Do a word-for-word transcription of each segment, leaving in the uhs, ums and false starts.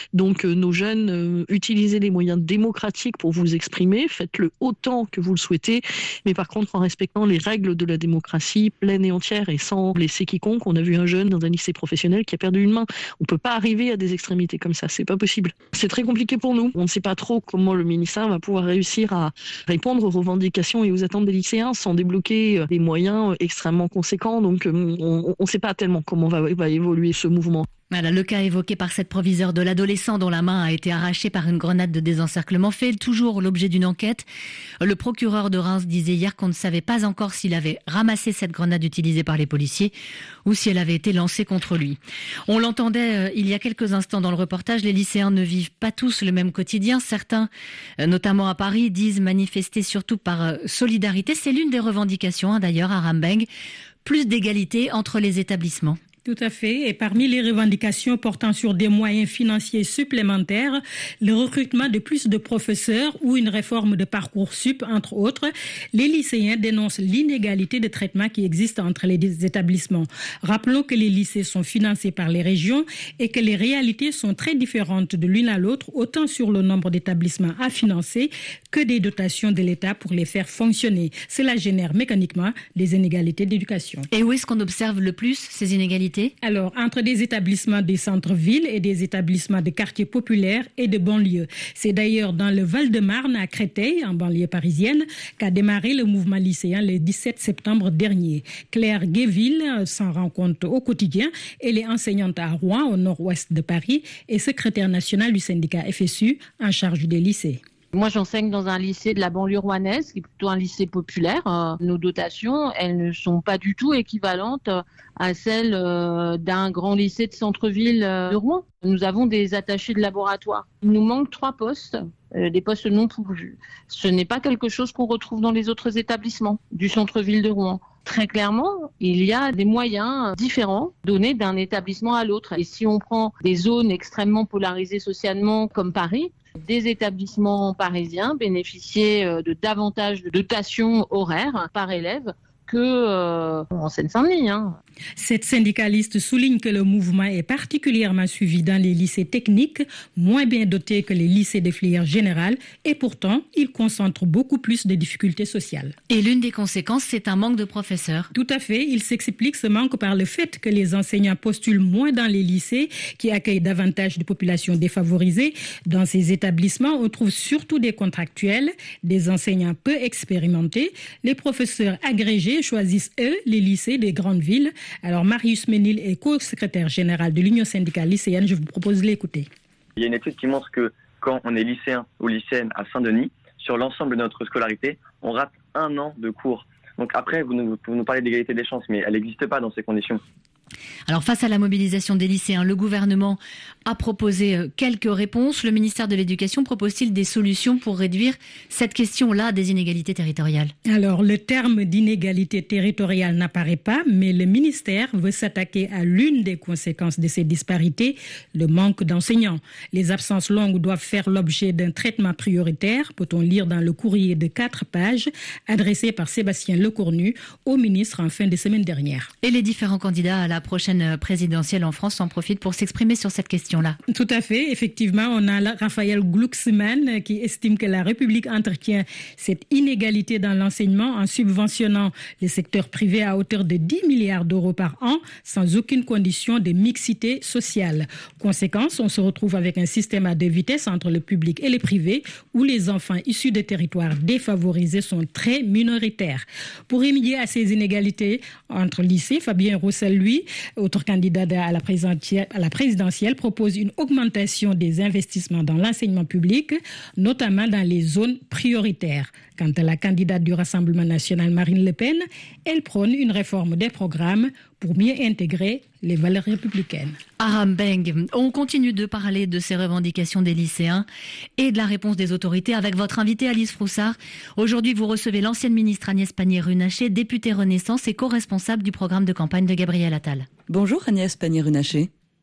Donc euh, nos jeunes, euh, utilisez les moyens démocratiques pour vous exprimer, faites-le autant que vous le souhaitez, mais par contre en respectant les règles de la démocratie pleine et entière et sans blesser quiconque. On a vu un jeune dans un lycée professionnel qui a perdu une main. On peut pas arriver à des extrémités comme ça, c'est pas possible. C'est très compliqué pour nous. On ne sait pas trop comment le ministère va pouvoir réussir à répondre aux revendications et aux attentes des lycéens sans débloquer des moyens extrêmement conséquents. Donc on ne sait pas tellement comment va, va évoluer ce mouvement. Voilà, le cas évoqué par cette proviseure de l'adolescent dont la main a été arrachée par une grenade de désencerclement fait toujours l'objet d'une enquête. Le procureur de Reims disait hier qu'on ne savait pas encore s'il avait ramassé cette grenade utilisée par les policiers ou si elle avait été lancée contre lui. On l'entendait euh, il y a quelques instants dans le reportage, les lycéens ne vivent pas tous le même quotidien. Certains, euh, notamment à Paris, disent manifester surtout par euh, solidarité. C'est l'une des revendications hein, d'ailleurs à Rambeng, plus d'égalité entre les établissements. Tout à fait. Et parmi les revendications portant sur des moyens financiers supplémentaires, le recrutement de plus de professeurs ou une réforme de Parcoursup, entre autres, les lycéens dénoncent l'inégalité de traitement qui existe entre les établissements. Rappelons que les lycées sont financés par les régions et que les réalités sont très différentes de l'une à l'autre, autant sur le nombre d'établissements à financer que des dotations de l'État pour les faire fonctionner. Cela génère mécaniquement des inégalités d'éducation. Et où est-ce qu'on observe le plus ces inégalités ? Alors, entre des établissements des centres-villes et des établissements de quartiers populaires et de banlieues. C'est d'ailleurs dans le Val-de-Marne, à Créteil, en banlieue parisienne, qu'a démarré le mouvement lycéen le dix-sept septembre dernier. Claire Guéville s'en rend compte au quotidien. Elle est enseignante à Rouen, au nord-ouest de Paris, et secrétaire nationale du syndicat F S U en charge des lycées. Moi, j'enseigne dans un lycée de la banlieue rouennaise, qui est plutôt un lycée populaire. Euh, nos dotations, elles ne sont pas du tout équivalentes à celles euh, d'un grand lycée de centre-ville euh, de Rouen. Nous avons des attachés de laboratoire. Il nous manque trois postes, euh, des postes non pourvus. Ce n'est pas quelque chose qu'on retrouve dans les autres établissements du centre-ville de Rouen. Très clairement, il y a des moyens différents donnés d'un établissement à l'autre. Et si on prend des zones extrêmement polarisées socialement comme Paris, des établissements parisiens bénéficiaient de davantage de dotations horaires par élève que euh, en Seine-Saint-Denis. Hein. Cette syndicaliste souligne que le mouvement est particulièrement suivi dans les lycées techniques, moins bien dotés que les lycées de filière générale, et pourtant, il concentre beaucoup plus de difficultés sociales. Et l'une des conséquences, c'est un manque de professeurs. Tout à fait. Il s'explique ce manque par le fait que les enseignants postulent moins dans les lycées, qui accueillent davantage de populations défavorisées. Dans ces établissements, on trouve surtout des contractuels, des enseignants peu expérimentés. Les professeurs agrégés choisissent, eux, les lycées des grandes villes. Alors, Marius Ménil est co-secrétaire général de l'Union syndicale lycéenne. Je vous propose de l'écouter. Il y a une étude qui montre que quand on est lycéen ou lycéenne à Saint-Denis, sur l'ensemble de notre scolarité, on rate un an de cours. Donc après, vous nous, vous nous parlez d'égalité des chances, mais elle n'existe pas dans ces conditions. Alors face à la mobilisation des lycéens, le gouvernement a proposé quelques réponses. Le ministère de l'Éducation propose-t-il des solutions pour réduire cette question-là des inégalités territoriales ? Alors le terme d'inégalité territoriale n'apparaît pas, mais le ministère veut s'attaquer à l'une des conséquences de ces disparités, le manque d'enseignants. Les absences longues doivent faire l'objet d'un traitement prioritaire, peut-on lire dans le courrier de quatre pages adressé par Sébastien Lecornu au ministre en fin de semaine dernière. Et les différents candidats à la prochaine présidentielle en France en profitent pour s'exprimer sur cette question-là. Tout à fait. Effectivement, on a Raphaël Glucksmann qui estime que la République entretient cette inégalité dans l'enseignement en subventionnant le secteur privé à hauteur de dix milliards d'euros par an sans aucune condition de mixité sociale. Conséquence, on se retrouve avec un système à deux vitesses entre le public et le privé où les enfants issus de territoires défavorisés sont très minoritaires. Pour remédier à ces inégalités entre lycées, Fabien Roussel, lui, autre candidat à la présidentielle, à la présidentielle, propose une augmentation des investissements dans l'enseignement public, notamment dans les zones prioritaires. Quant à la candidate du Rassemblement national, Marine Le Pen, elle prône une réforme des programmes pour mieux intégrer les valeurs républicaines. À Rambeng, on continue de parler de ces revendications des lycéens et de la réponse des autorités avec votre invitée Alice Froussard. Aujourd'hui, vous recevez l'ancienne ministre Agnès Pannier-Runacher, députée Renaissance et co-responsable du programme de campagne de Gabriel Attal. Bonjour Agnès Pannier-Runacher.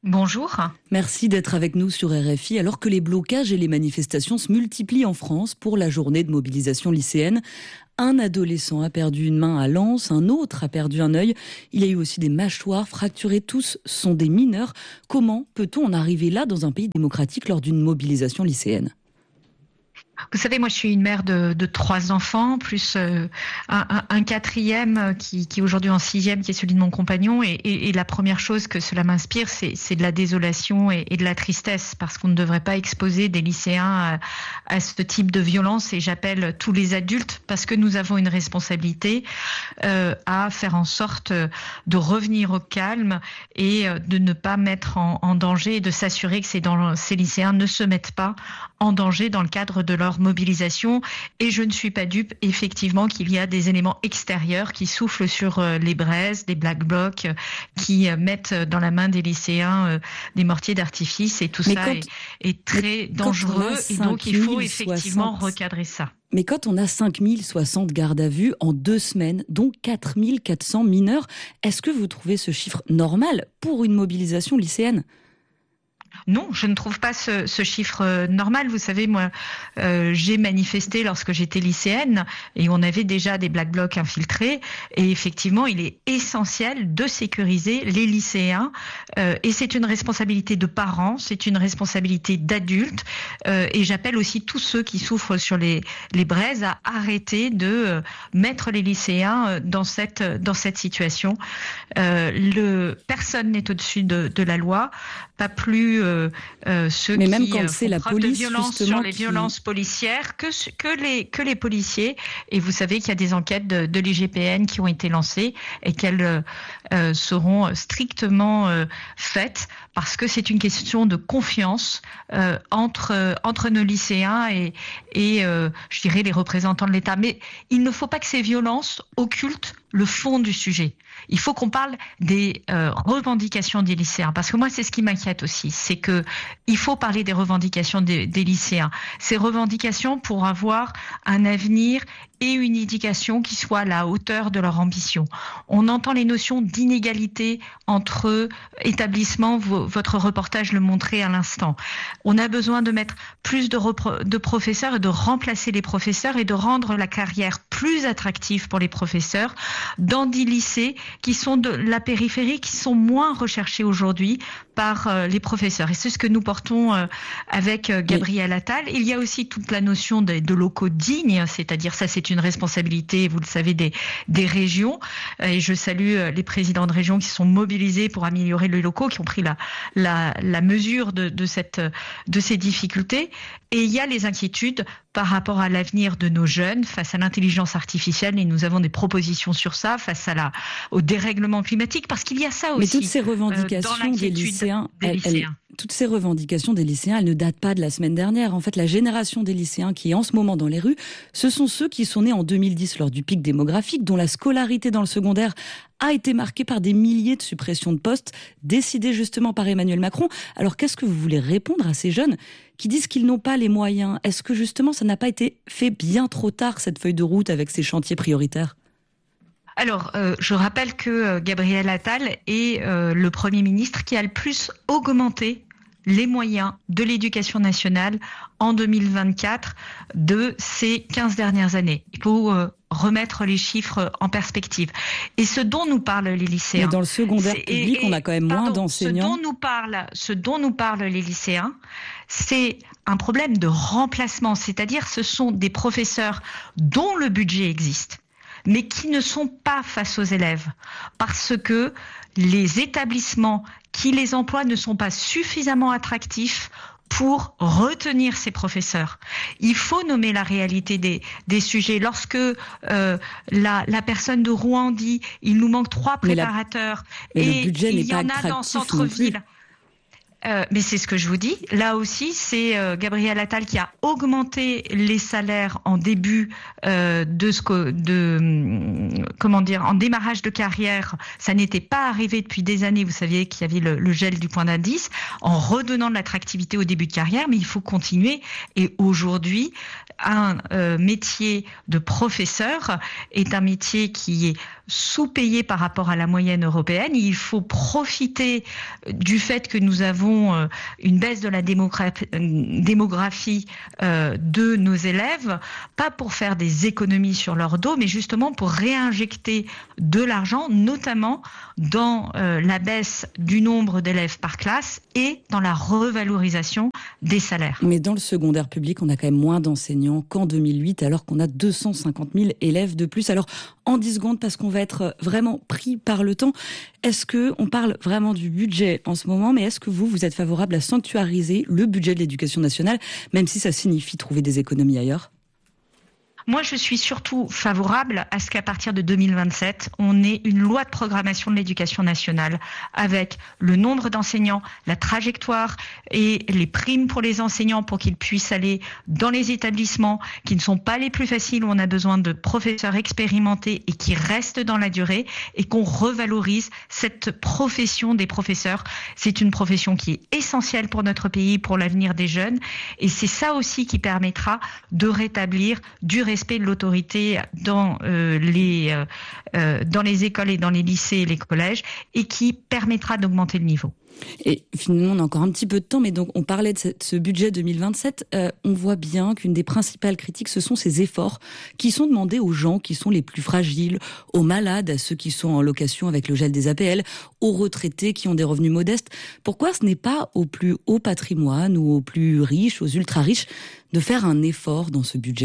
Bonjour. Merci d'être avec nous sur R F I alors que les blocages et les manifestations se multiplient en France pour la journée de mobilisation lycéenne. Un adolescent a perdu une main à Lens, un autre a perdu un œil. Il y a eu aussi des mâchoires fracturées, tous sont des mineurs. Comment peut-on en arriver là dans un pays démocratique lors d'une mobilisation lycéenne ? Vous savez, moi je suis une mère de, de trois enfants, plus euh, un, un, un quatrième qui, qui est aujourd'hui en sixième, qui est celui de mon compagnon. Et, et, et la première chose que cela m'inspire, c'est, c'est de la désolation et, et de la tristesse, parce qu'on ne devrait pas exposer des lycéens à, à ce type de violence. Et j'appelle tous les adultes, parce que nous avons une responsabilité euh, à faire en sorte de revenir au calme et de ne pas mettre en, en danger et de s'assurer que ces, dans, ces lycéens ne se mettent pas en danger dans le cadre de leur mobilisation. Et je ne suis pas dupe, effectivement, qu'il y a des éléments extérieurs qui soufflent sur les braises, des black blocs, qui mettent dans la main des lycéens des mortiers d'artifice. Et tout mais ça quand, est, est très dangereux. Et donc, il faut effectivement soixante recadrer ça. Mais quand on a cinq mille soixante gardes à vue en deux semaines, dont quatre mille quatre cents mineurs, est-ce que vous trouvez ce chiffre normal pour une mobilisation lycéenne ? Non, je ne trouve pas ce, ce chiffre normal. Vous savez, moi, euh, j'ai manifesté lorsque j'étais lycéenne et on avait déjà des black blocs infiltrés. Et effectivement, il est essentiel de sécuriser les lycéens. Euh, et c'est une responsabilité de parents, c'est une responsabilité d'adultes. Euh, et j'appelle aussi tous ceux qui souffrent sur les, les braises à arrêter de euh, mettre les lycéens dans cette, dans cette situation. Euh, le, personne n'est au-dessus de, de la loi, pas plus euh, euh, ceux mais qui même quand c'est font la preuve police, de violence sur les qui... violences policières que, que, les, que les policiers. Et vous savez qu'il y a des enquêtes de, de l'I G P N qui ont été lancées et qu'elles euh, seront strictement euh, faites parce que c'est une question de confiance euh, entre, euh, entre nos lycéens et, et euh, je dirais les représentants de l'État. Mais il ne faut pas que ces violences occultent le fond du sujet. Il faut qu'on parle des euh, revendications des lycéens, parce que moi c'est ce qui m'inquiète aussi, c'est que il faut parler des revendications des, des lycéens. Ces revendications pour avoir un avenir et une éducation qui soit à la hauteur de leur ambition. On entend les notions d'inégalité entre établissements, votre reportage le montrait à l'instant. On a besoin de mettre plus de, repro- de professeurs et de remplacer les professeurs et de rendre la carrière plus attractive pour les professeurs dans des lycées qui sont de la périphérie, qui sont moins recherchés aujourd'hui par euh, les professeurs. Et c'est ce que nous portons euh, avec euh, Gabriel Attal. Il y a aussi toute la notion de, de locaux dignes, c'est-à-dire ça c'est une responsabilité, vous le savez, des, des régions. Et je salue les présidents de régions qui sont mobilisés pour améliorer les locaux, qui ont pris la, la, la mesure de, de, cette, de ces difficultés. Et il y a les inquiétudes par rapport à l'avenir de nos jeunes face à l'intelligence artificielle, et nous avons des propositions sur ça, face à la, au dérèglement climatique, parce qu'il y a ça aussi. Mais toutes ces revendications euh, des lycéens, des elles, lycéens. Elles, toutes ces revendications des lycéens, elles ne datent pas de la semaine dernière. En fait, la génération des lycéens qui est en ce moment dans les rues, ce sont ceux qui sont nés en deux mille dix lors du pic démographique, dont la scolarité dans le secondaire a été marquée par des milliers de suppressions de postes décidées justement par Emmanuel Macron. Alors qu'est-ce que vous voulez répondre à ces jeunes qui disent qu'ils n'ont pas les moyens ? Est-ce que justement ça n'a pas été fait bien trop tard, cette feuille de route avec ces chantiers prioritaires ? Alors, euh, je rappelle que euh, Gabriel Attal est euh, le Premier ministre qui a le plus augmenté les moyens de l'éducation nationale en deux mille vingt-quatre de ces quinze dernières années. Il faut euh, remettre les chiffres en perspective. Et ce dont nous parlent les lycéens... Mais dans le secondaire public, et, et, on a quand même pardon, moins d'enseignants. Ce dont nous parlent, ce dont nous parlent les lycéens, c'est un problème de remplacement. C'est-à-dire, ce sont des professeurs dont le budget existe, mais qui ne sont pas face aux élèves, parce que les établissements qui les emploient ne sont pas suffisamment attractifs pour retenir ces professeurs. Il faut nommer la réalité des, des sujets. Lorsque euh, la, la personne de Rouen dit « il nous manque trois préparateurs » et il y en a dans centre-ville... Euh, mais c'est ce que je vous dis. Là aussi, c'est euh, Gabriel Attal qui a augmenté les salaires en début euh, de ce que, de comment dire, en démarrage de carrière. Ça n'était pas arrivé depuis des années. Vous saviez qu'il y avait le, le gel du point d'indice, en redonnant de l'attractivité au début de carrière. Mais il faut continuer. Et aujourd'hui, un euh, métier de professeur est un métier qui est sous-payé par rapport à la moyenne européenne. Il faut profiter du fait que nous avons euh, une baisse de la démographie, démographie euh, de nos élèves, pas pour faire des économies sur leur dos, mais justement pour réinjecter de l'argent, notamment dans euh, la baisse du nombre d'élèves par classe et dans la revalorisation des salaires. Mais dans le secondaire public, on a quand même moins d'enseignants qu'en deux mille huit, alors qu'on a deux cent cinquante mille élèves de plus. Alors, en dix secondes, parce qu'on va être vraiment pris par le temps, est-ce que on parle vraiment du budget en ce moment, mais est-ce que vous, vous êtes favorable à sanctuariser le budget de l'éducation nationale, même si ça signifie trouver des économies ailleurs ? Moi, je suis surtout favorable à ce qu'à partir de deux mille vingt-sept, on ait une loi de programmation de l'éducation nationale avec le nombre d'enseignants, la trajectoire et les primes pour les enseignants pour qu'ils puissent aller dans les établissements qui ne sont pas les plus faciles, où on a besoin de professeurs expérimentés et qui restent dans la durée, et qu'on revalorise cette profession des professeurs. C'est une profession qui est essentielle pour notre pays, pour l'avenir des jeunes, et c'est ça aussi qui permettra de rétablir du respect respect de l'autorité dans euh, les euh, euh, dans les écoles et dans les lycées et les collèges, et qui permettra d'augmenter le niveau. Et finalement, on a encore un petit peu de temps, mais donc on parlait de ce budget deux mille vingt-sept. Euh, on voit bien qu'une des principales critiques, ce sont ces efforts qui sont demandés aux gens qui sont les plus fragiles, aux malades, à ceux qui sont en location avec le gel des A P L, aux retraités qui ont des revenus modestes. Pourquoi ce n'est pas aux plus hauts patrimoines ou aux plus riches, aux ultra-riches, de faire un effort dans ce budget ?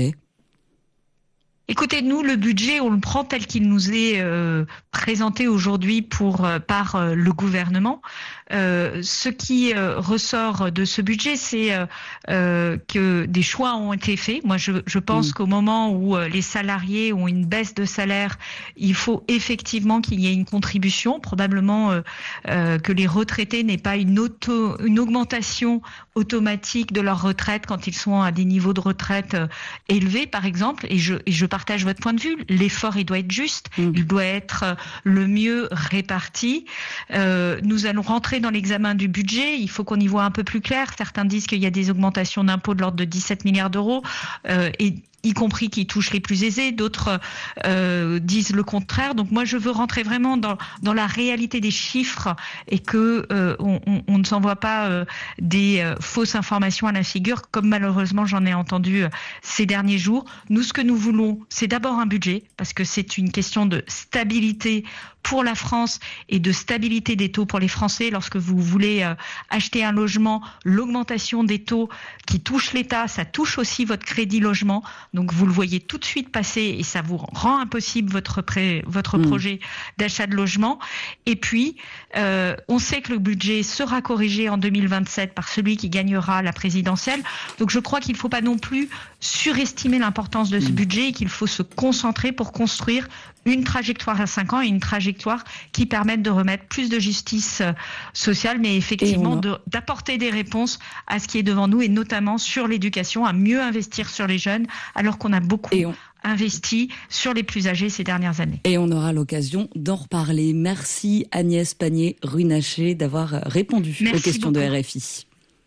Écoutez, nous, le budget, on le prend tel qu'il nous est euh, présenté aujourd'hui pour euh, par euh, le gouvernement. Euh, ce qui euh, ressort de ce budget, c'est euh, euh, que des choix ont été faits. Moi, je, je pense mmh. qu'au moment où euh, les salariés ont une baisse de salaire, il faut effectivement qu'il y ait une contribution. Probablement euh, euh, que les retraités n'aient pas une auto, une augmentation automatique de leur retraite quand ils sont à des niveaux de retraite euh, élevés, par exemple. Et je, et je partage votre point de vue. L'effort, il doit être juste, mmh. il doit être le mieux réparti. Euh, nous allons rentrer dans l'examen du budget. Il faut qu'on y voit un peu plus clair. Certains disent qu'il y a des augmentations d'impôts de l'ordre de dix-sept milliards d'euros, euh, et y compris qui touchent les plus aisés. D'autres euh, disent le contraire. Donc moi, je veux rentrer vraiment dans dans la réalité des chiffres, et que euh, on, on, on ne s'envoie pas euh, des euh, fausses informations à la figure, comme malheureusement j'en ai entendu euh, ces derniers jours. Nous, ce que nous voulons, c'est d'abord un budget, parce que c'est une question de stabilité pour la France et de stabilité des taux pour les Français. Lorsque vous voulez euh, acheter un logement, l'augmentation des taux qui touche l'État, ça touche aussi votre crédit logement. Donc vous le voyez tout de suite passer, et ça vous rend impossible votre pré, votre mmh. projet d'achat de logement. Et puis, euh, on sait que le budget sera corrigé en deux mille vingt-sept par celui qui gagnera la présidentielle. Donc je crois qu'il ne faut pas non plus surestimer l'importance de ce mmh. budget, et qu'il faut se concentrer pour construire une trajectoire à cinq ans et une trajectoire qui permette de remettre plus de justice sociale, mais effectivement a... de, d'apporter des réponses à ce qui est devant nous, et notamment sur l'éducation, à mieux investir sur les jeunes, alors qu'on a beaucoup on... investi sur les plus âgés ces dernières années. Et on aura l'occasion d'en reparler. Merci Agnès Pannier-Runacher d'avoir répondu Merci aux questions beaucoup. De R F I.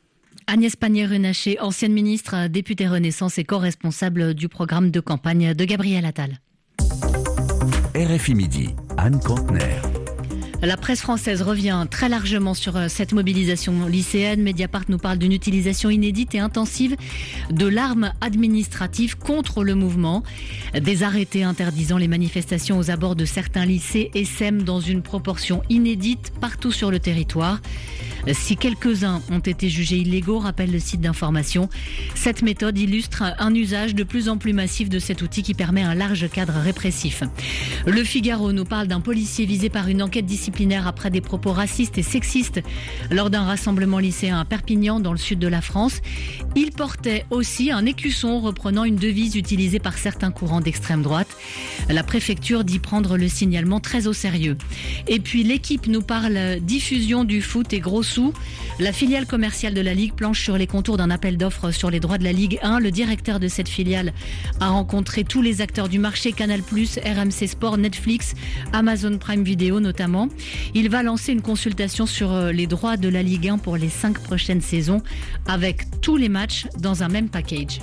Agnès Pannier-Runacher, ancienne ministre, députée Renaissance et co-responsable du programme de campagne de Gabriel Attal. R F I Midi, Anne Contener. La presse française revient très largement sur cette mobilisation lycéenne. Mediapart nous parle d'une utilisation inédite et intensive de l'arme administrative contre le mouvement. Des arrêtés interdisant les manifestations aux abords de certains lycées essaiment dans une proportion inédite partout sur le territoire. Si quelques-uns ont été jugés illégaux, rappelle le site d'information, cette méthode illustre un usage de plus en plus massif de cet outil qui permet un large cadre répressif. Le Figaro nous parle d'un policier visé par une enquête disciplinaire après des propos racistes et sexistes lors d'un rassemblement lycéen à Perpignan, dans le sud de la France. Il portait aussi un écusson reprenant une devise utilisée par certains courants d'extrême droite. La préfecture dit prendre le signalement très au sérieux. Et puis l'équipe nous parle diffusion du foot et grosse sous. La filiale commerciale de la Ligue planche sur les contours d'un appel d'offres sur les droits de la Ligue un. Le directeur de cette filiale a rencontré tous les acteurs du marché, Canal+, R M C Sport, Netflix, Amazon Prime Video notamment. Il va lancer une consultation sur les droits de la Ligue un pour les cinq prochaines saisons avec tous les matchs dans un même package.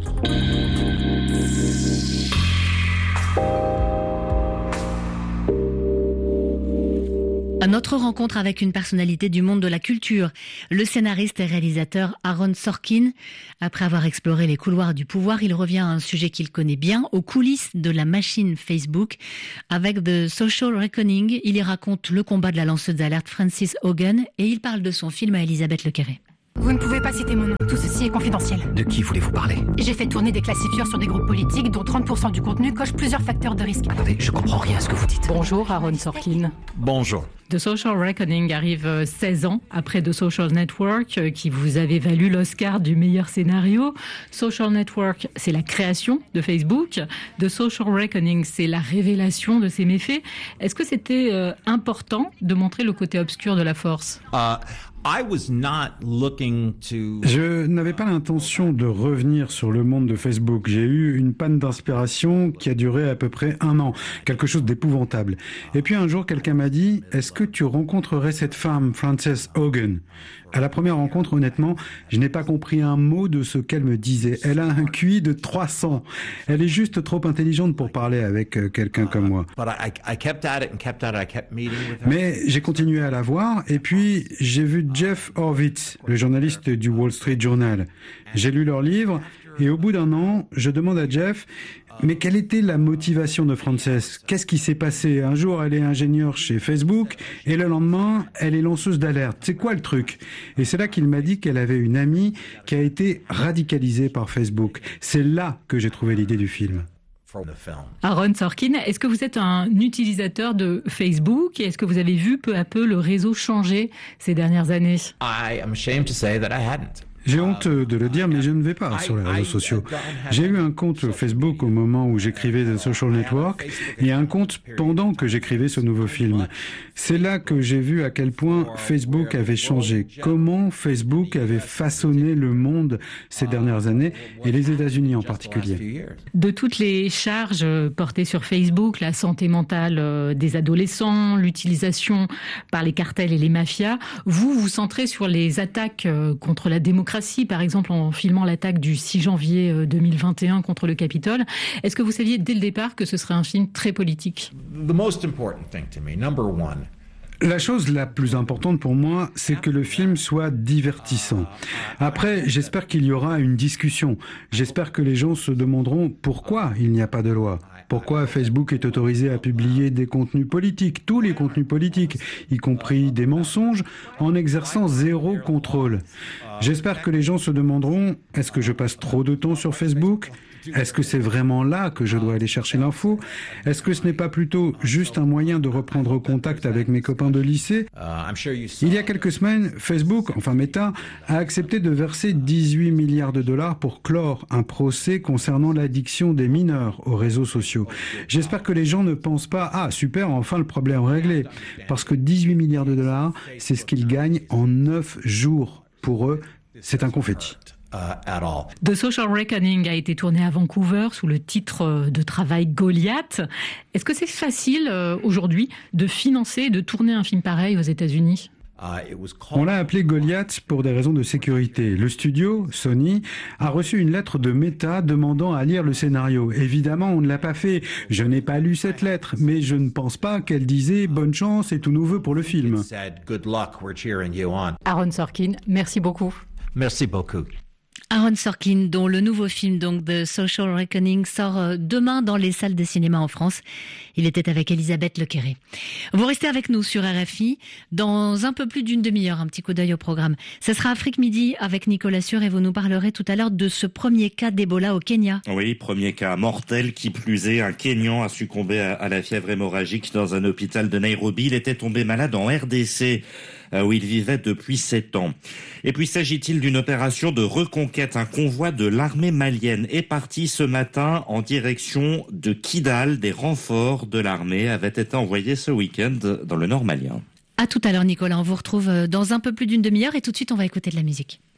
Notre rencontre avec une personnalité du monde de la culture, le scénariste et réalisateur Aaron Sorkin. Après avoir exploré les couloirs du pouvoir, il revient à un sujet qu'il connaît bien, aux coulisses de la machine Facebook. Avec The Social Reckoning, il y raconte le combat de la lanceuse d'alerte Frances Haugen et il parle de son film à Elisabeth Lequerret. Vous ne pouvez pas citer mon nom, tout ceci est confidentiel. De qui voulez-vous parler? J'ai fait tourner des classifieurs sur des groupes politiques dont trente pour cent du contenu coche plusieurs facteurs de risque. Attendez, je comprends rien à ce que vous dites. Bonjour Aaron Sorkin. Bonjour. The Social Reckoning arrive seize ans après The Social Network, qui vous avait valu l'Oscar du meilleur scénario. Social Network, c'est la création de Facebook. The Social Reckoning, c'est la révélation de ses méfaits. Est-ce que c'était euh, important de montrer le côté obscur de la force? uh... I was not looking to... Je n'avais pas l'intention de revenir sur le monde de Facebook. J'ai eu une panne d'inspiration qui a duré à peu près un an. Quelque chose d'épouvantable. Et puis un jour, quelqu'un m'a dit « Est-ce que tu rencontrerais cette femme, Frances Haugen ?» À la première rencontre, honnêtement, je n'ai pas compris un mot de ce qu'elle me disait. Elle a un Q I de trois cents. Elle est juste trop intelligente pour parler avec quelqu'un comme moi. Mais j'ai continué à la voir et puis j'ai vu Jeff Horwitz, le journaliste du Wall Street Journal. J'ai lu leur livre et au bout d'un an, je demande à Jeff « Mais quelle était la motivation de Frances? Qu'est-ce qui s'est passé? Un jour, elle est ingénieure chez Facebook et le lendemain, elle est lanceuse d'alerte. C'est quoi le truc ?» Et c'est là qu'il m'a dit qu'elle avait une amie qui a été radicalisée par Facebook. C'est là que j'ai trouvé l'idée du film. Aaron Sorkin, est-ce que vous êtes un utilisateur de Facebook et est-ce que vous avez vu peu à peu le réseau changer ces dernières années? I am ashamed to say that I hadn't. J'ai honte de le dire, mais je ne vais pas sur les réseaux sociaux. J'ai eu un compte Facebook au moment où j'écrivais The Social Network et un compte pendant que j'écrivais ce nouveau film. C'est là que j'ai vu à quel point Facebook avait changé, comment Facebook avait façonné le monde ces dernières années et les États-Unis en particulier. De toutes les charges portées sur Facebook, la santé mentale des adolescents, l'utilisation par les cartels et les mafias, vous vous centrez sur les attaques contre la démocratie, par exemple en filmant l'attaque du six janvier deux mille vingt et un contre le Capitole. Est-ce que vous saviez dès le départ que ce serait un film très politique? The most important thing to me, number one. La chose la plus importante pour moi, c'est que le film soit divertissant. Après, j'espère qu'il y aura une discussion. J'espère que les gens se demanderont pourquoi il n'y a pas de loi. Pourquoi Facebook est autorisé à publier des contenus politiques, tous les contenus politiques, y compris des mensonges, en exerçant zéro contrôle. J'espère que les gens se demanderont, est-ce que je passe trop de temps sur Facebook ? Est-ce que c'est vraiment là que je dois aller chercher l'info? Est-ce que ce n'est pas plutôt juste un moyen de reprendre contact avec mes copains de lycée? Il y a quelques semaines, Facebook, enfin Meta, a accepté de verser dix-huit milliards de dollars pour clore un procès concernant l'addiction des mineurs aux réseaux sociaux. J'espère que les gens ne pensent pas « Ah, super, enfin le problème réglé », parce que dix-huit milliards de dollars, c'est ce qu'ils gagnent en neuf jours. Pour eux, c'est un confetti. The Social Reckoning a été tourné à Vancouver sous le titre de travail Goliath. Est-ce que c'est facile euh, aujourd'hui de financer et de tourner un film pareil aux États-Unis? On l'a appelé Goliath pour des raisons de sécurité. Le studio, Sony, a reçu une lettre de Meta demandant à lire le scénario. Évidemment, on ne l'a pas fait. Je n'ai pas lu cette lettre, mais je ne pense pas qu'elle disait « Bonne chance et tout nous veut pour le film ». Aaron Sorkin, merci beaucoup. Merci beaucoup. Aaron Sorkin, dont le nouveau film, donc The Social Reckoning, sort demain dans les salles de cinéma en France. Il était avec Elisabeth Lequerret. Vous restez avec nous sur R F I. Dans un peu plus d'une demi-heure, un petit coup d'œil au programme. Ce sera Afrique Midi avec Nicolas Sûr et vous nous parlerez tout à l'heure de ce premier cas d'Ebola au Kenya. Oui, premier cas mortel, qui plus est, un Kenyan a succombé à la fièvre hémorragique dans un hôpital de Nairobi. Il était tombé malade en R D C, où il vivait depuis sept ans. Et puis s'agit-il d'une opération de reconquête? Un convoi de l'armée malienne est parti ce matin en direction de Kidal. Des renforts de l'armée avaient été envoyés ce week-end dans le nord malien. À tout à l'heure Nicolas, on vous retrouve dans un peu plus d'une demi-heure et tout de suite on va écouter de la musique.